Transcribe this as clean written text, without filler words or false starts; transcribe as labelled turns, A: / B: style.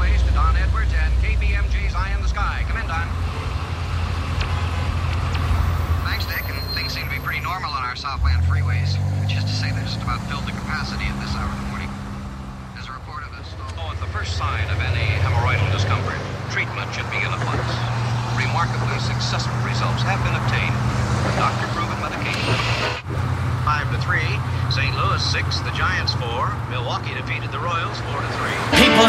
A: Freeways to Don Edwards and KBMG's Eye in the Sky. Come in, Don. Thanks, Dick, and things seem to be pretty normal on our Southland freeways, which is to say they're just about filled to capacity at this hour of the morning. There's a report of a stall. Oh, at the first sign of any hemorrhoidal discomfort, treatment should begin at once. Remarkably successful results have been obtained with doctor-proven medication. 5-3, St. Louis 6, the Giants 4, Milwaukee defeated the Royals 4-3.
B: People